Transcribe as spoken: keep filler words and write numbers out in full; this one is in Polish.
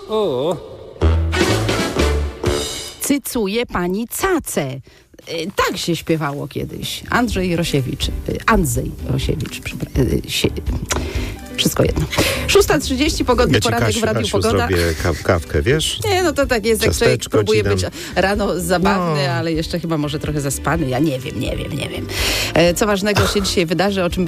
O. Cycuje pani cacę. Tak się śpiewało kiedyś. Andrzej Rosiewicz. Andrzej Rosiewicz. Wszystko jedno. szósta trzydzieści, pogodny ja ci, poranek Kasiu, w Radiu Kasiu, Pogoda. zrobię kaw- kawkę, wiesz? Nie, no to tak jest, jak człowiek Ciasteczko próbuje ci dam. być rano zabawny, No. ale jeszcze chyba może trochę zaspany. Ja nie wiem, nie wiem, nie wiem. E, co ważnego się dzisiaj wydarzy, o czym